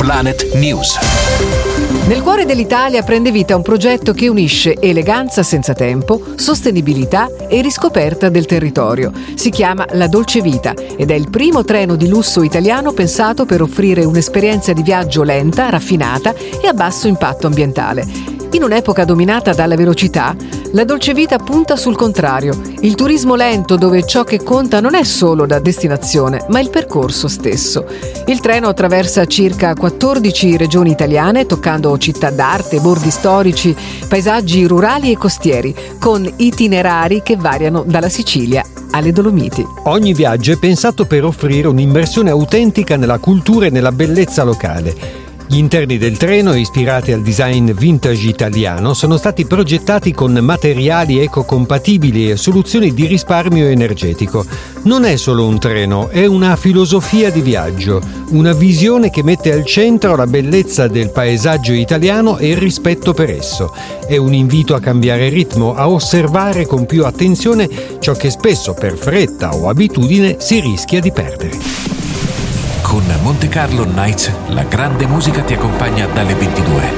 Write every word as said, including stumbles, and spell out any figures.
Planet News. Nel cuore dell'Italia prende vita un progetto che unisce eleganza senza tempo, sostenibilità e riscoperta del territorio. Si chiama La Dolce Vita ed è il primo treno di lusso italiano pensato per offrire un'esperienza di viaggio lenta, raffinata e a basso impatto ambientale. In un'epoca dominata dalla velocità, la Dolce Vita punta sul contrario, il turismo lento dove ciò che conta non è solo la destinazione, ma il percorso stesso. Il treno attraversa circa quattordici regioni italiane, toccando città d'arte, borghi storici, paesaggi rurali e costieri, con itinerari che variano dalla Sicilia alle Dolomiti. Ogni viaggio è pensato per offrire un'immersione autentica nella cultura e nella bellezza locale. Gli interni del treno, ispirati al design vintage italiano, sono stati progettati con materiali ecocompatibili e soluzioni di risparmio energetico. Non è solo un treno, è una filosofia di viaggio, una visione che mette al centro la bellezza del paesaggio italiano e il rispetto per esso. È un invito a cambiare ritmo, a osservare con più attenzione ciò che spesso per fretta o abitudine si rischia di perdere. Con Monte Carlo Nights, la grande musica ti accompagna dalle ventidue.